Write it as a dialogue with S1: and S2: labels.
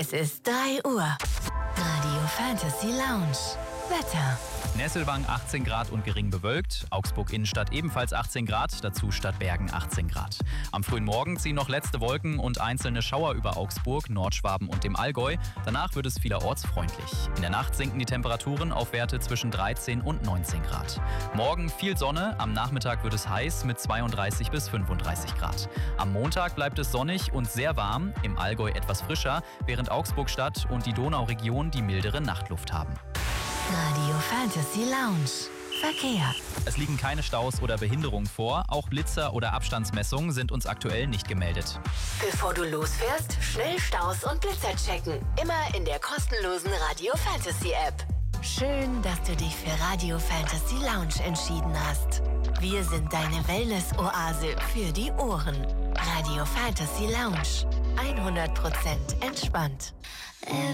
S1: Es ist 3 Uhr. Radio Fantasy Lounge. Wetter.
S2: Nesselwang 18 Grad und gering bewölkt. Augsburg Innenstadt ebenfalls 18 Grad, dazu Stadtbergen 18 Grad. Am frühen Morgen ziehen noch letzte Wolken und einzelne Schauer über Augsburg, Nordschwaben und dem Allgäu. Danach wird es vielerorts freundlich. In der Nacht sinken die Temperaturen auf Werte zwischen 13 und 19 Grad. Morgen viel Sonne, am Nachmittag wird es heiß mit 32 bis 35 Grad. Am Montag bleibt es sonnig und sehr warm, im Allgäu etwas frischer, während Augsburg-Stadt und die Donauregion die mildere Nachtluft haben.
S1: Radio Fantasy Lounge. Verkehr.
S2: Es liegen keine Staus oder Behinderungen vor. Auch Blitzer oder Abstandsmessungen sind uns aktuell nicht gemeldet.
S1: Bevor du losfährst, schnell Staus und Blitzer checken. Immer in der kostenlosen Radio Fantasy App. Schön, dass du dich für Radio Fantasy Lounge entschieden hast. Wir sind deine Wellness-Oase für die Ohren. Radio Fantasy Lounge. 100% entspannt.